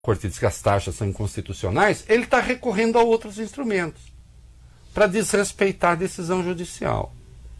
Corte diz que as taxas são inconstitucionais, ele está recorrendo a outros instrumentos para desrespeitar a decisão judicial.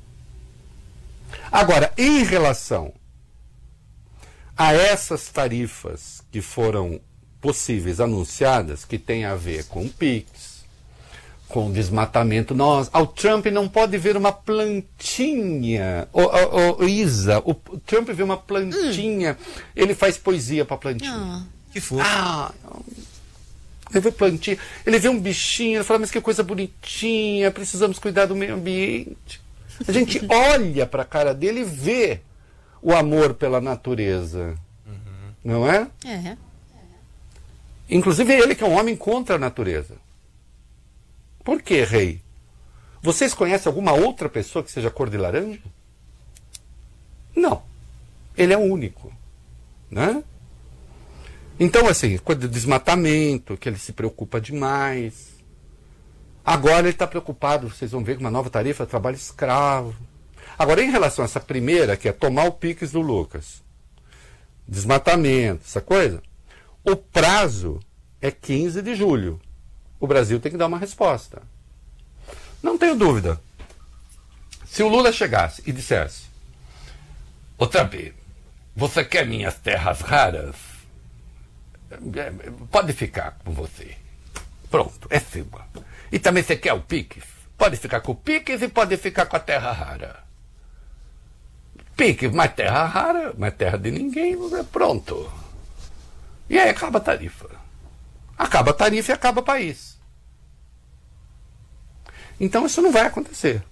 Agora, em relação a essas tarifas que foram possíveis, anunciadas, que tem a ver com o PIX, com desmatamento, o Trump não pode ver uma plantinha. Isa, o Trump vê uma plantinha, ele faz poesia para a plantinha. Que fofo. Ele vê plantinha, ele vê um bichinho, ele fala, mas que coisa bonitinha, precisamos cuidar do meio ambiente. A gente olha para a cara dele e vê o amor pela natureza. Não é? É. Inclusive ele que é um homem contra a natureza. Por quê, rei? Vocês conhecem alguma outra pessoa que seja cor de laranja? Não. Ele é o único. Né? Então, assim, coisa de desmatamento, que ele se preocupa demais. Agora ele está preocupado, vocês vão ver, com uma nova tarifa, trabalho escravo. Agora, em relação a essa primeira, que é tomar o PIX do Lucas, desmatamento, essa coisa, o prazo é 15 de julho. O Brasil tem que dar uma resposta. Não tenho dúvida. Se o Lula chegasse e dissesse: ô Trump, você quer minhas terras raras? Pode ficar com você. Pronto, é sua. E também você quer o PIX? Pode ficar com o PIX e pode ficar com a terra rara. PIX, mais terra rara, mais terra de ninguém, pronto. E aí acaba a tarifa. Acaba a tarifa e acaba o país. Então isso não vai acontecer.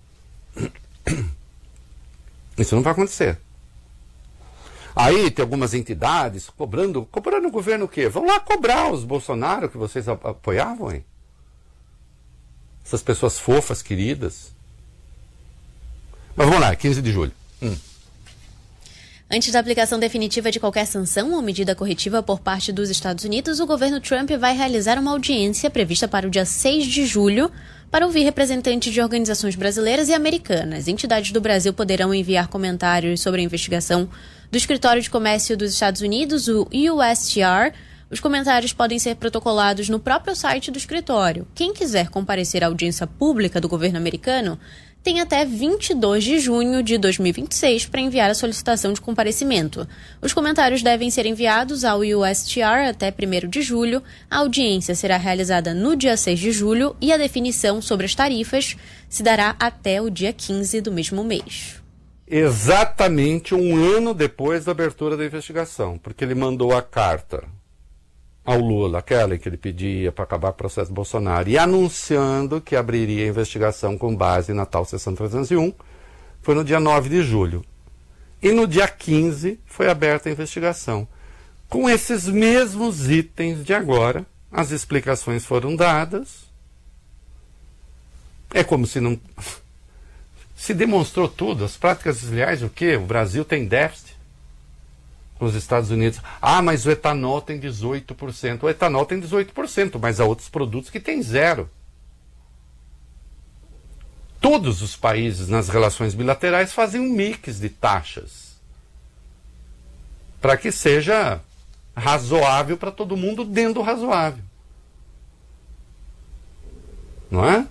Isso não vai acontecer. Aí tem algumas entidades cobrando o governo o quê? Vão lá cobrar os Bolsonaro que vocês apoiavam, hein? Essas pessoas fofas, queridas. Mas vamos lá, 15 de julho. Antes da aplicação definitiva de qualquer sanção ou medida corretiva por parte dos Estados Unidos, o governo Trump vai realizar uma audiência prevista para o dia 6 de julho para ouvir representantes de organizações brasileiras e americanas. Entidades do Brasil poderão enviar comentários sobre a investigação do Escritório de Comércio dos Estados Unidos, o USTR. Os comentários podem ser protocolados no próprio site do escritório. Quem quiser comparecer à audiência pública do governo americano tem até 22 de junho de 2026 para enviar a solicitação de comparecimento. Os comentários devem ser enviados ao USTR até 1º de julho. A audiência será realizada no dia 6 de julho e a definição sobre as tarifas se dará até o dia 15 do mesmo mês. Exatamente um ano depois da abertura da investigação, porque ele mandou a carta ao Lula, aquela que ele pedia para acabar com o processo Bolsonaro, e anunciando que abriria a investigação com base na tal sessão 301, foi no dia 9 de julho. E no dia 15 foi aberta a investigação. Com esses mesmos itens de agora, as explicações foram dadas. É como se não... Se demonstrou tudo, as práticas desleais, o quê? O Brasil tem déficit com os Estados Unidos. Ah, mas o etanol tem 18%. O etanol tem 18%, mas há outros produtos que tem 0%. Todos os países nas relações bilaterais fazem um mix de taxas para que seja razoável para todo mundo dentro do razoável. Não é?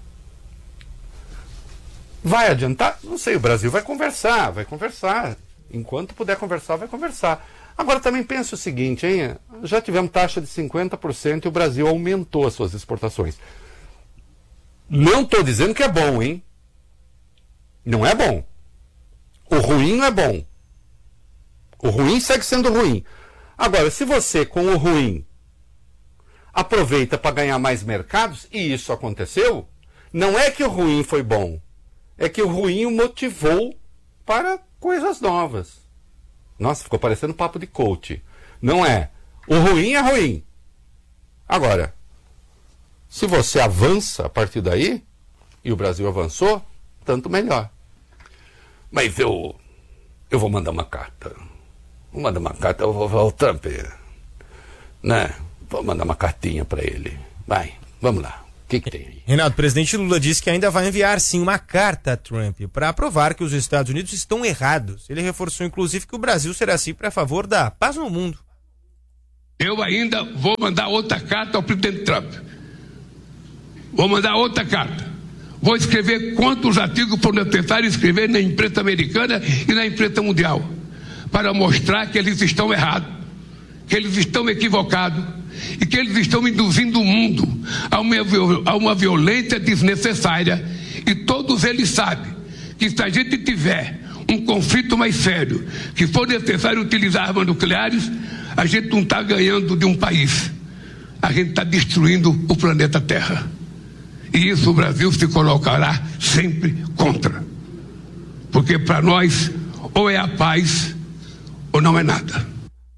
Vai adiantar? Não sei, o Brasil vai conversar. Enquanto puder conversar, vai conversar. Agora também pensa o seguinte, hein? Já tivemos taxa de 50% e o Brasil aumentou as suas exportações. Não estou dizendo que é bom, hein? Não é bom. O ruim não é bom. O ruim segue sendo ruim. Agora, se você, com o ruim, aproveita para ganhar mais mercados, e isso aconteceu, não é que o ruim foi bom, é que o ruim o motivou para coisas novas. Nossa, ficou parecendo papo de coach. Não é. O ruim é ruim. Agora, se você avança a partir daí, e o Brasil avançou, tanto melhor. Mas eu vou mandar uma carta. Vou mandar uma carta ao Trump. Né? Vou mandar uma cartinha para ele. Vai, vamos lá. O que tem aí? Renato, o presidente Lula disse que ainda vai enviar, sim, uma carta a Trump para provar que os Estados Unidos estão errados. Ele reforçou, inclusive, que o Brasil será sempre a favor da paz no mundo. Eu ainda vou mandar outra carta ao presidente Trump. Vou mandar outra carta. Vou escrever quantos artigos for necessário escrever na imprensa americana e na imprensa mundial, para mostrar que eles estão errados, que eles estão equivocados e que eles estão induzindo o mundo a uma violência desnecessária. E todos eles sabem que se a gente tiver um conflito mais sério, que for necessário utilizar armas nucleares, a gente não está ganhando de um país, a gente está destruindo o planeta Terra. E isso o Brasil se colocará sempre contra. Porque para nós, ou é a paz, ou não é nada.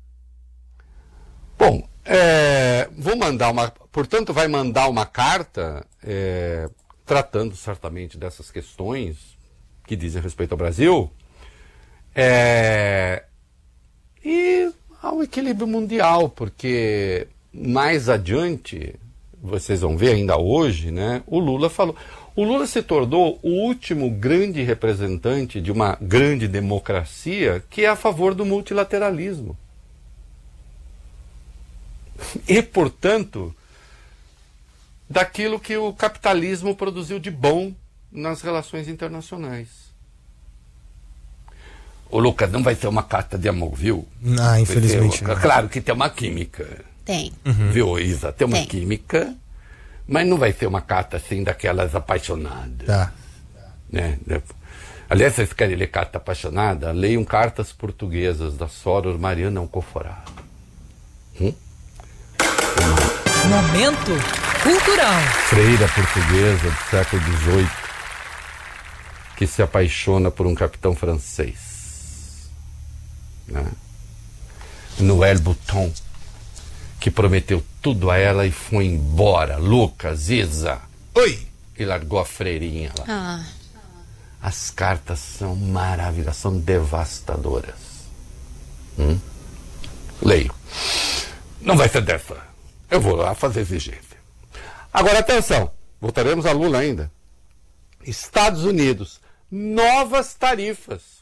Bom, portanto, vai mandar uma carta tratando certamente dessas questões que dizem respeito ao Brasil e ao equilíbrio mundial, porque mais adiante, vocês vão ver ainda hoje, né, o Lula falou. O Lula se tornou o último grande representante de uma grande democracia que é a favor do multilateralismo. E, portanto, daquilo que o capitalismo produziu de bom nas relações internacionais. Ô, Lucas, não vai ser uma carta de amor, viu? Não, infelizmente não. Claro que tem uma química. Tem. Viu, Isa? Tem uma Tem. química, mas não vai ser uma carta assim daquelas apaixonadas. Tá. Né? Aliás, vocês querem ler carta apaixonada? Leiam cartas portuguesas da Soror Mariana Alcoforá. Momento cultural. Freira portuguesa do século XVIII, que se apaixona por um capitão francês, né? Noël Bouton, que prometeu tudo a ela e foi embora. Lucas, Isa. Oi! E largou a freirinha lá. Ah, As cartas são maravilhosas, são devastadoras. Leio. Não vai ser dessa. Eu vou lá fazer exigência. Agora, atenção. Voltaremos a Lula ainda. Estados Unidos. Novas tarifas.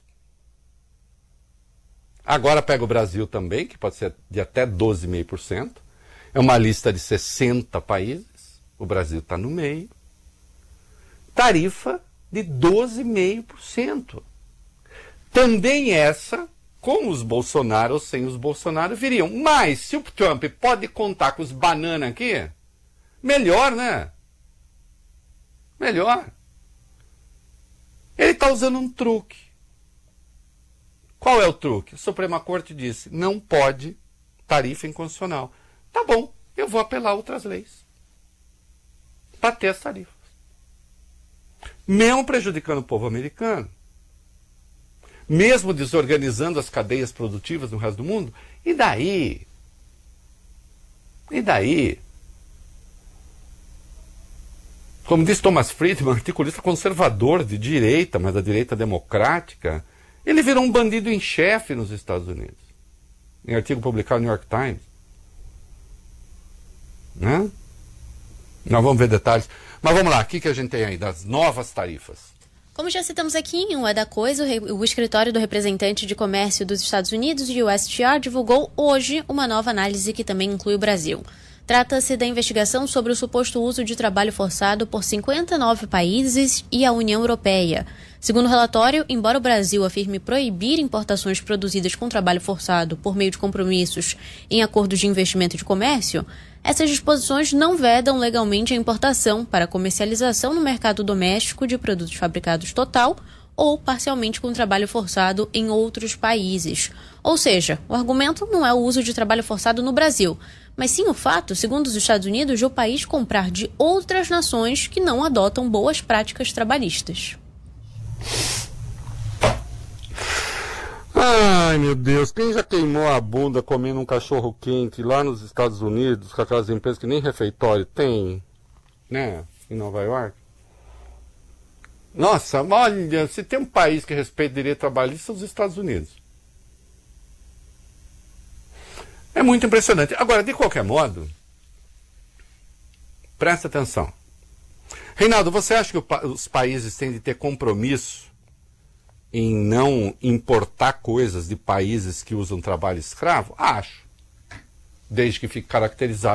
Agora pega o Brasil também, que pode ser de até 12,5%. É uma lista de 60 países. O Brasil está no meio. Tarifa de 12,5%. Também essa, com os Bolsonaro ou sem os Bolsonaro, viriam. Mas se o Trump pode contar com os bananas aqui, melhor, né? Melhor. Ele está usando um truque. Qual é o truque? A Suprema Corte disse, não pode tarifa inconstitucional. Tá bom, eu vou apelar a outras leis para ter as tarifas. Mesmo prejudicando o povo americano, mesmo desorganizando as cadeias produtivas no resto do mundo, e daí? E daí? Como diz Thomas Friedman, articulista conservador de direita, mas da direita democrática, ele virou um bandido em chefe nos Estados Unidos. Em artigo publicado no New York Times. Né? Nós vamos ver detalhes. Mas vamos lá, o que a gente tem aí das novas tarifas? como já citamos aqui em Um é da Coisa, o escritório do representante de comércio dos Estados Unidos, o USTR, divulgou hoje uma nova análise que também inclui o Brasil. Trata-se da investigação sobre o suposto uso de trabalho forçado por 59 países e a União Europeia. Segundo o relatório, embora o Brasil afirme proibir importações produzidas com trabalho forçado por meio de compromissos em acordos de investimento e de comércio, essas disposições não vedam legalmente a importação para comercialização no mercado doméstico de produtos fabricados total ou parcialmente com trabalho forçado em outros países. Ou seja, o argumento não é o uso de trabalho forçado no Brasil, mas sim o fato, segundo os Estados Unidos, de o país comprar de outras nações que não adotam boas práticas trabalhistas. Ai, meu Deus, quem já queimou a bunda comendo um cachorro quente lá nos Estados Unidos, com aquelas empresas que nem refeitório tem, né, em Nova York? Nossa, olha, se tem um país que respeita o direito trabalhista, são os Estados Unidos. É muito impressionante. Agora, de qualquer modo, presta atenção. Reinaldo, você acha que os países têm de ter compromisso em não importar coisas de países que usam trabalho escravo? Acho. desde que fique caracterizado